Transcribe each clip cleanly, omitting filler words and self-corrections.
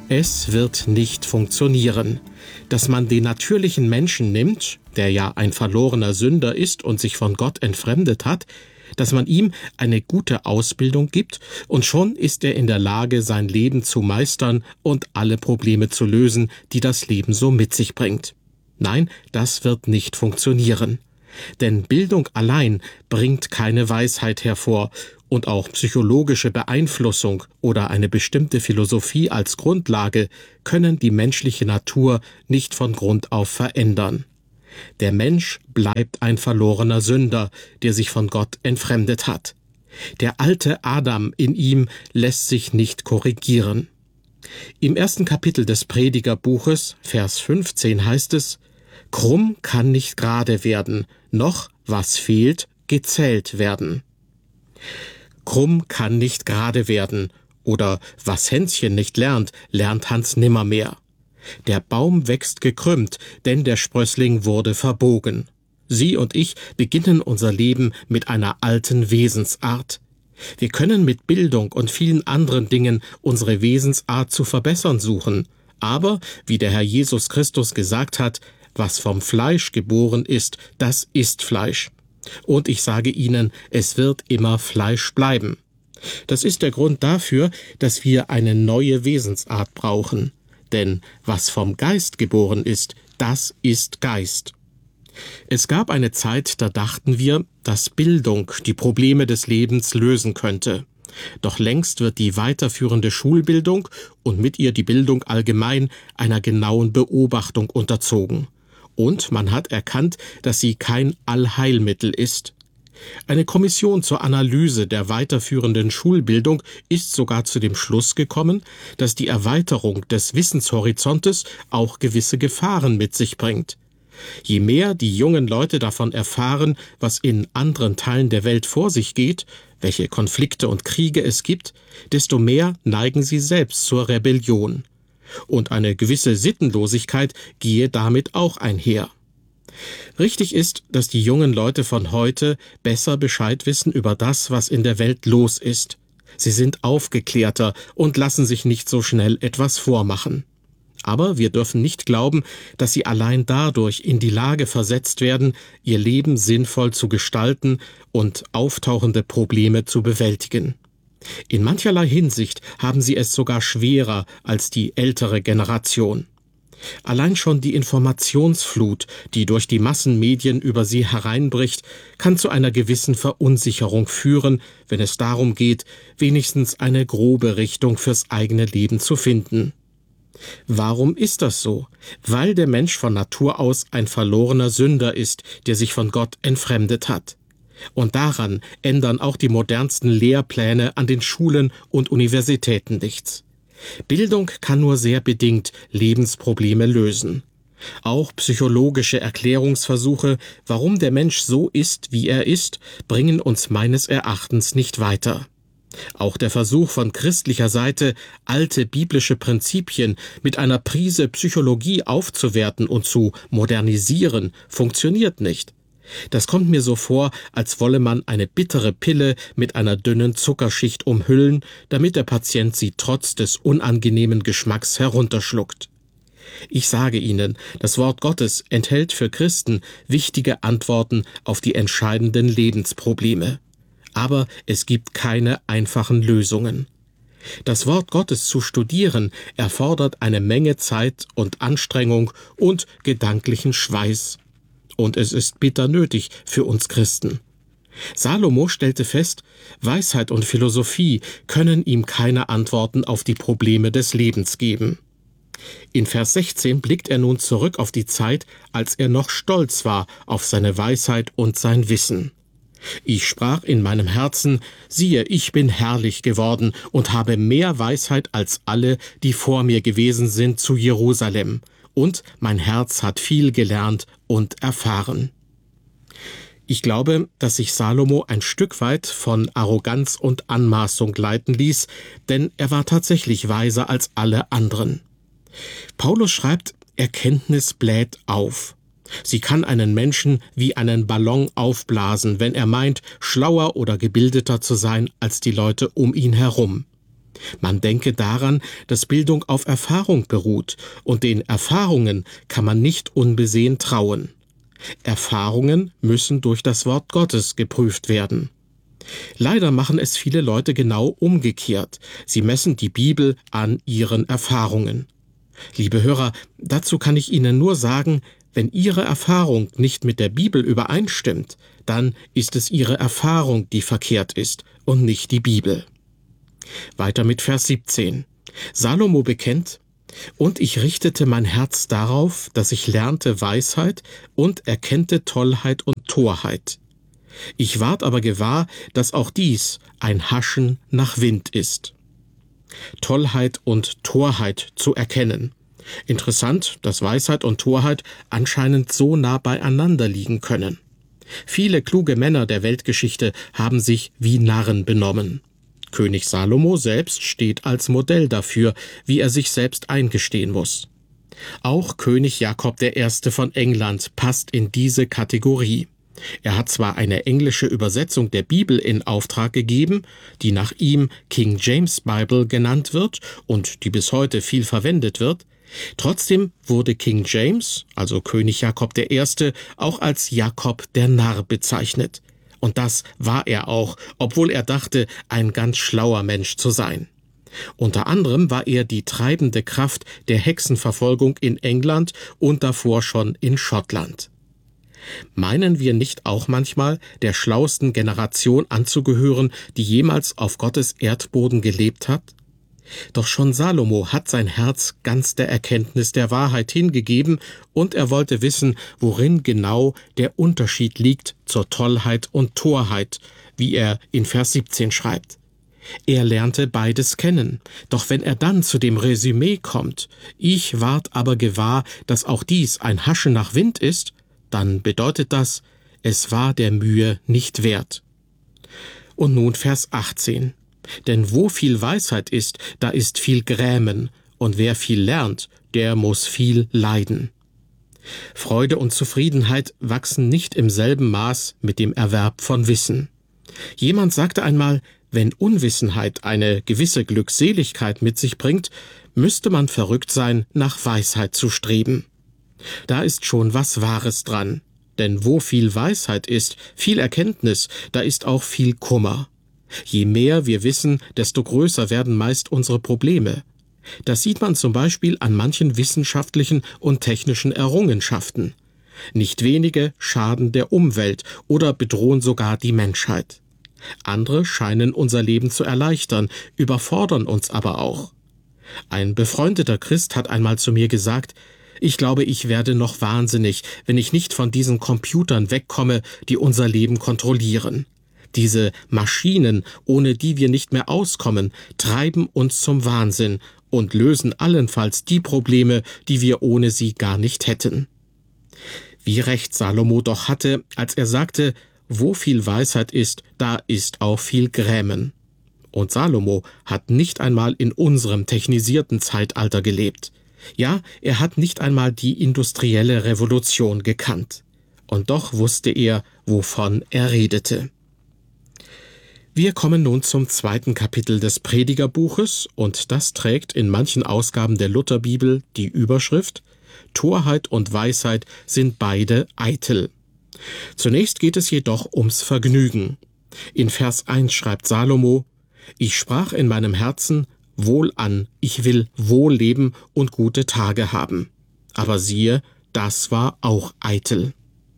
Es wird nicht funktionieren. Dass man den natürlichen Menschen nimmt, der ja ein verlorener Sünder ist und sich von Gott entfremdet hat, dass man ihm eine gute Ausbildung gibt und schon ist er in der Lage, sein Leben zu meistern und alle Probleme zu lösen, die das Leben so mit sich bringt. Nein, das wird nicht funktionieren. Denn Bildung allein bringt keine Weisheit hervor und auch psychologische Beeinflussung oder eine bestimmte Philosophie als Grundlage können die menschliche Natur nicht von Grund auf verändern. Der Mensch bleibt ein verlorener Sünder, der sich von Gott entfremdet hat. Der alte Adam in ihm lässt sich nicht korrigieren. Im 1. Kapitel des Predigerbuches, Vers 15 heißt es: Krumm kann nicht gerade werden, noch, was fehlt, gezählt werden. Krumm kann nicht gerade werden, oder was Hänschen nicht lernt, lernt Hans nimmermehr. Der Baum wächst gekrümmt, denn der Sprössling wurde verbogen. Sie und ich beginnen unser Leben mit einer alten Wesensart. Wir können mit Bildung und vielen anderen Dingen unsere Wesensart zu verbessern suchen. Aber, wie der Herr Jesus Christus gesagt hat, was vom Fleisch geboren ist, das ist Fleisch. Und ich sage Ihnen, es wird immer Fleisch bleiben. Das ist der Grund dafür, dass wir eine neue Wesensart brauchen. Denn was vom Geist geboren ist, das ist Geist. Es gab eine Zeit, da dachten wir, dass Bildung die Probleme des Lebens lösen könnte. Doch längst wird die weiterführende Schulbildung und mit ihr die Bildung allgemein einer genauen Beobachtung unterzogen. Und man hat erkannt, dass sie kein Allheilmittel ist. Eine Kommission zur Analyse der weiterführenden Schulbildung ist sogar zu dem Schluss gekommen, dass die Erweiterung des Wissenshorizontes auch gewisse Gefahren mit sich bringt. Je mehr die jungen Leute davon erfahren, was in anderen Teilen der Welt vor sich geht, welche Konflikte und Kriege es gibt, desto mehr neigen sie selbst zur Rebellion. Und eine gewisse Sittenlosigkeit gehe damit auch einher. Richtig ist, dass die jungen Leute von heute besser Bescheid wissen über das, was in der Welt los ist. Sie sind aufgeklärter und lassen sich nicht so schnell etwas vormachen. Aber wir dürfen nicht glauben, dass sie allein dadurch in die Lage versetzt werden, ihr Leben sinnvoll zu gestalten und auftauchende Probleme zu bewältigen. In mancherlei Hinsicht haben sie es sogar schwerer als die ältere Generation. Allein schon die Informationsflut, die durch die Massenmedien über sie hereinbricht, kann zu einer gewissen Verunsicherung führen, wenn es darum geht, wenigstens eine grobe Richtung fürs eigene Leben zu finden. Warum ist das so? Weil der Mensch von Natur aus ein verlorener Sünder ist, der sich von Gott entfremdet hat. Und daran ändern auch die modernsten Lehrpläne an den Schulen und Universitäten nichts. Bildung kann nur sehr bedingt Lebensprobleme lösen. Auch psychologische Erklärungsversuche, warum der Mensch so ist, wie er ist, bringen uns meines Erachtens nicht weiter. Auch der Versuch von christlicher Seite, alte biblische Prinzipien mit einer Prise Psychologie aufzuwerten und zu modernisieren, funktioniert nicht. Das kommt mir so vor, als wolle man eine bittere Pille mit einer dünnen Zuckerschicht umhüllen, damit der Patient sie trotz des unangenehmen Geschmacks herunterschluckt. Ich sage Ihnen, das Wort Gottes enthält für Christen wichtige Antworten auf die entscheidenden Lebensprobleme. Aber es gibt keine einfachen Lösungen. Das Wort Gottes zu studieren erfordert eine Menge Zeit und Anstrengung und gedanklichen Schweiß. Und es ist bitter nötig für uns Christen. Salomo stellte fest, Weisheit und Philosophie können ihm keine Antworten auf die Probleme des Lebens geben. In Vers 16 blickt er nun zurück auf die Zeit, als er noch stolz war auf seine Weisheit und sein Wissen. Ich sprach in meinem Herzen, siehe, ich bin herrlich geworden und habe mehr Weisheit als alle, die vor mir gewesen sind zu Jerusalem. Und mein Herz hat viel gelernt und erfahren. Ich glaube, dass sich Salomo ein Stück weit von Arroganz und Anmaßung leiten ließ, denn er war tatsächlich weiser als alle anderen. Paulus schreibt, Erkenntnis bläht auf. Sie kann einen Menschen wie einen Ballon aufblasen, wenn er meint, schlauer oder gebildeter zu sein als die Leute um ihn herum. Man denke daran, dass Bildung auf Erfahrung beruht, und den Erfahrungen kann man nicht unbesehen trauen. Erfahrungen müssen durch das Wort Gottes geprüft werden. Leider machen es viele Leute genau umgekehrt. Sie messen die Bibel an ihren Erfahrungen. Liebe Hörer, dazu kann ich Ihnen nur sagen, wenn Ihre Erfahrung nicht mit der Bibel übereinstimmt, dann ist es Ihre Erfahrung, die verkehrt ist, und nicht die Bibel. Weiter mit Vers 17. Salomo bekennt: Und ich richtete mein Herz darauf, dass ich lernte Weisheit und erkennte Tollheit und Torheit. Ich ward aber gewahr, dass auch dies ein Haschen nach Wind ist. Tollheit und Torheit zu erkennen. Interessant, dass Weisheit und Torheit anscheinend so nah beieinander liegen können. Viele kluge Männer der Weltgeschichte haben sich wie Narren benommen. König Salomo selbst steht als Modell dafür, wie er sich selbst eingestehen muss. Auch König Jakob I. von England passt in diese Kategorie. Er hat zwar eine englische Übersetzung der Bibel in Auftrag gegeben, die nach ihm King James Bible genannt wird und die bis heute viel verwendet wird, trotzdem wurde King James, also König Jakob I., auch als Jakob der Narr bezeichnet. Und das war er auch, obwohl er dachte, ein ganz schlauer Mensch zu sein. Unter anderem war er die treibende Kraft der Hexenverfolgung in England und davor schon in Schottland. Meinen wir nicht auch manchmal, der schlauesten Generation anzugehören, die jemals auf Gottes Erdboden gelebt hat? Doch schon Salomo hat sein Herz ganz der Erkenntnis der Wahrheit hingegeben, und er wollte wissen, worin genau der Unterschied liegt zur Tollheit und Torheit, wie er in Vers 17 schreibt. Er lernte beides kennen, doch wenn er dann zu dem Resümee kommt: Ich ward aber gewahr, dass auch dies ein Haschen nach Wind ist, dann bedeutet das, es war der Mühe nicht wert. Und nun Vers 18. Denn wo viel Weisheit ist, da ist viel Grämen, und wer viel lernt, der muss viel leiden. Freude und Zufriedenheit wachsen nicht im selben Maß mit dem Erwerb von Wissen. Jemand sagte einmal, wenn Unwissenheit eine gewisse Glückseligkeit mit sich bringt, müsste man verrückt sein, nach Weisheit zu streben. Da ist schon was Wahres dran, denn wo viel Weisheit ist, viel Erkenntnis, da ist auch viel Kummer. Je mehr wir wissen, desto größer werden meist unsere Probleme. Das sieht man zum Beispiel an manchen wissenschaftlichen und technischen Errungenschaften. Nicht wenige schaden der Umwelt oder bedrohen sogar die Menschheit. Andere scheinen unser Leben zu erleichtern, überfordern uns aber auch. Ein befreundeter Christ hat einmal zu mir gesagt: Ich glaube, ich werde noch wahnsinnig, wenn ich nicht von diesen Computern wegkomme, die unser Leben kontrollieren. Diese Maschinen, ohne die wir nicht mehr auskommen, treiben uns zum Wahnsinn und lösen allenfalls die Probleme, die wir ohne sie gar nicht hätten. Wie recht Salomo doch hatte, als er sagte: Wo viel Weisheit ist, da ist auch viel Grämen. Und Salomo hat nicht einmal in unserem technisierten Zeitalter gelebt. Ja, er hat nicht einmal die industrielle Revolution gekannt. Und doch wusste er, wovon er redete. Wir kommen nun zum 2. Kapitel des Predigerbuches, und das trägt in manchen Ausgaben der Lutherbibel die Überschrift: Torheit und Weisheit sind beide eitel. Zunächst geht es jedoch ums Vergnügen. In Vers 1 schreibt Salomo: Ich sprach in meinem Herzen: Wohlan, ich will wohl leben und gute Tage haben. Aber siehe, das war auch eitel.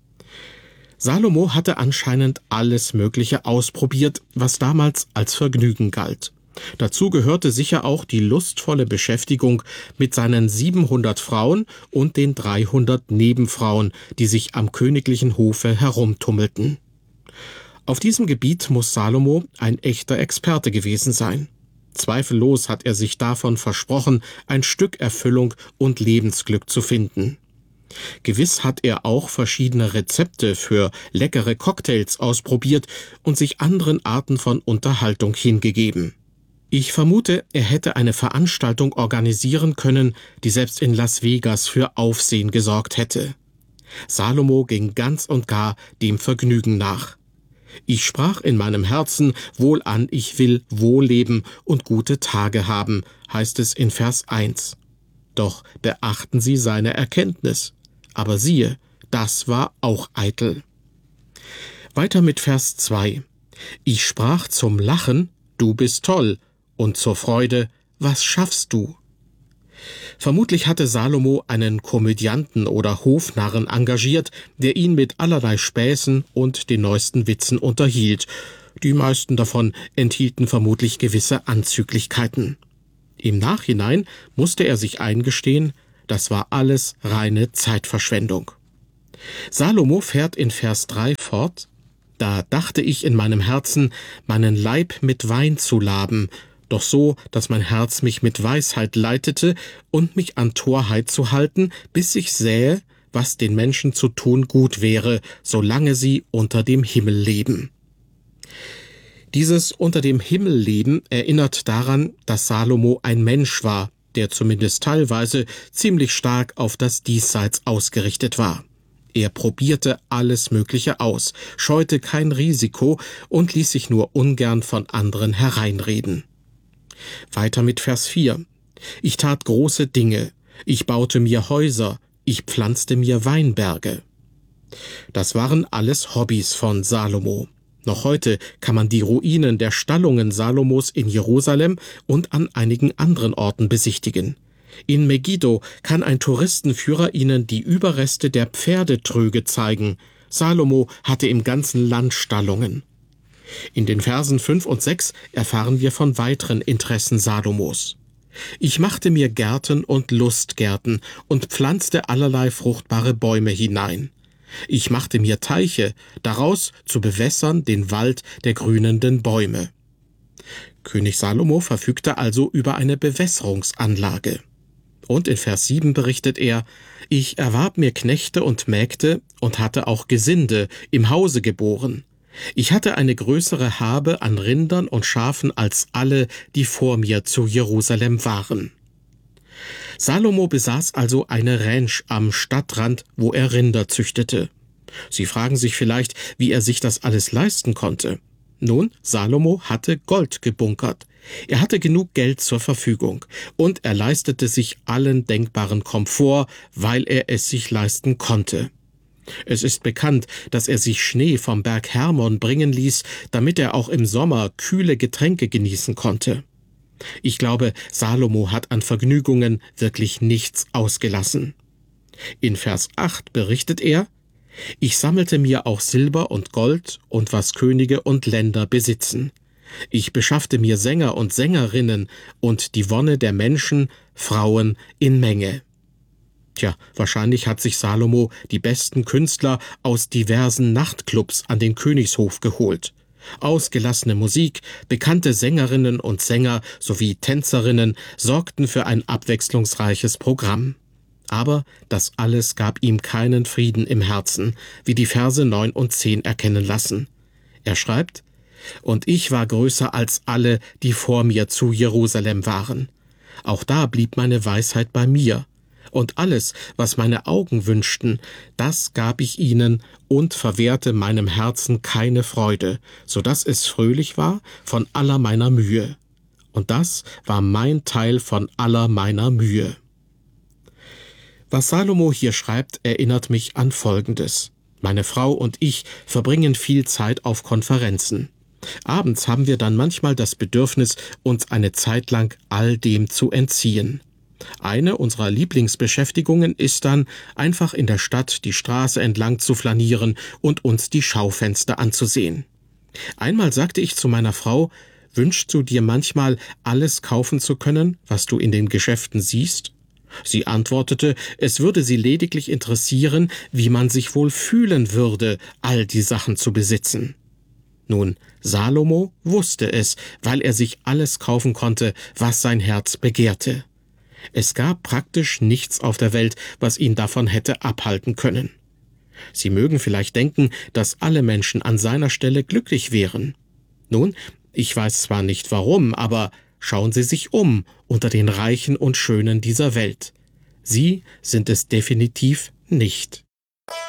Salomo hatte anscheinend alles Mögliche ausprobiert, was damals als Vergnügen galt. Dazu gehörte sicher auch die lustvolle Beschäftigung mit seinen 700 Frauen und den 300 Nebenfrauen, die sich am königlichen Hofe herumtummelten. Auf diesem Gebiet muss Salomo ein echter Experte gewesen sein. Zweifellos hat er sich davon versprochen, ein Stück Erfüllung und Lebensglück zu finden. Gewiss hat er auch verschiedene Rezepte für leckere Cocktails ausprobiert und sich anderen Arten von Unterhaltung hingegeben. Ich vermute, er hätte eine Veranstaltung organisieren können, die selbst in Las Vegas für Aufsehen gesorgt hätte. Salomo ging ganz und gar dem Vergnügen nach. Ich sprach in meinem Herzen, wohlan, ich will wohl leben und gute Tage haben, heißt es in Vers 1. Doch beachten Sie seine Erkenntnis. Aber siehe, das war auch eitel. Weiter mit Vers 2. Ich sprach zum Lachen, du bist toll, und zur Freude, was schaffst du? Vermutlich hatte Salomo einen Komödianten oder Hofnarren engagiert, der ihn mit allerlei Späßen und den neuesten Witzen unterhielt. Die meisten davon enthielten vermutlich gewisse Anzüglichkeiten. Im Nachhinein musste er sich eingestehen, das war alles reine Zeitverschwendung. Salomo fährt in Vers 3 fort: Da dachte ich in meinem Herzen, meinen Leib mit Wein zu laben, doch so, dass mein Herz mich mit Weisheit leitete und mich an Torheit zu halten, bis ich sähe, was den Menschen zu tun gut wäre, solange sie unter dem Himmel leben. Dieses unter dem Himmel leben erinnert daran, dass Salomo ein Mensch war, der zumindest teilweise ziemlich stark auf das Diesseits ausgerichtet war. Er probierte alles Mögliche aus, scheute kein Risiko und ließ sich nur ungern von anderen hereinreden. Weiter mit Vers 4. Ich tat große Dinge, ich baute mir Häuser, ich pflanzte mir Weinberge. Das waren alles Hobbys von Salomo. Noch heute kann man die Ruinen der Stallungen Salomos in Jerusalem und an einigen anderen Orten besichtigen. In Megiddo kann ein Touristenführer Ihnen die Überreste der Pferdetröge zeigen. Salomo hatte im ganzen Land Stallungen. In den Versen 5 und 6 erfahren wir von weiteren Interessen Salomos. Ich machte mir Gärten und Lustgärten und pflanzte allerlei fruchtbare Bäume hinein. Ich machte mir Teiche, daraus zu bewässern den Wald der grünenden Bäume. König Salomo verfügte also über eine Bewässerungsanlage. Und in Vers 7 berichtet er: Ich erwarb mir Knechte und Mägde und hatte auch Gesinde im Hause geboren. Ich hatte eine größere Habe an Rindern und Schafen als alle, die vor mir zu Jerusalem waren. Salomo besaß also eine Ranch am Stadtrand, wo er Rinder züchtete. Sie fragen sich vielleicht, wie er sich das alles leisten konnte. Nun, Salomo hatte Gold gebunkert. Er hatte genug Geld zur Verfügung und er leistete sich allen denkbaren Komfort, weil er es sich leisten konnte. Es ist bekannt, dass er sich Schnee vom Berg Hermon bringen ließ, damit er auch im Sommer kühle Getränke genießen konnte. Ich glaube, Salomo hat an Vergnügungen wirklich nichts ausgelassen. In Vers 8 berichtet er: Ich sammelte mir auch Silber und Gold und was Könige und Länder besitzen. Ich beschaffte mir Sänger und Sängerinnen und die Wonne der Menschen, Frauen in Menge. Tja, wahrscheinlich hat sich Salomo die besten Künstler aus diversen Nachtclubs an den Königshof geholt. Ausgelassene Musik, bekannte Sängerinnen und Sänger sowie Tänzerinnen sorgten für ein abwechslungsreiches Programm. Aber das alles gab ihm keinen Frieden im Herzen, wie die Verse 9 und 10 erkennen lassen. Er schreibt: Und ich war größer als alle, die vor mir zu Jerusalem waren. Auch da blieb meine Weisheit bei mir. Und alles, was meine Augen wünschten, das gab ich ihnen und verwehrte meinem Herzen keine Freude, so dass es fröhlich war von aller meiner Mühe. Und das war mein Teil von aller meiner Mühe. Was Salomo hier schreibt, erinnert mich an Folgendes. Meine Frau und ich verbringen viel Zeit auf Konferenzen. Abends haben wir dann manchmal das Bedürfnis, uns eine Zeit lang all dem zu entziehen. Eine unserer Lieblingsbeschäftigungen ist dann, einfach in der Stadt die Straße entlang zu flanieren und uns die Schaufenster anzusehen. Einmal sagte ich zu meiner Frau: Wünschst du dir manchmal, alles kaufen zu können, was du in den Geschäften siehst? Sie antwortete, es würde sie lediglich interessieren, wie man sich wohl fühlen würde, all die Sachen zu besitzen. Nun, Salomo wusste es, weil er sich alles kaufen konnte, was sein Herz begehrte. Es gab praktisch nichts auf der Welt, was ihn davon hätte abhalten können. Sie mögen vielleicht denken, dass alle Menschen an seiner Stelle glücklich wären. Nun, ich weiß zwar nicht warum, aber schauen Sie sich um unter den Reichen und Schönen dieser Welt. Sie sind es definitiv nicht.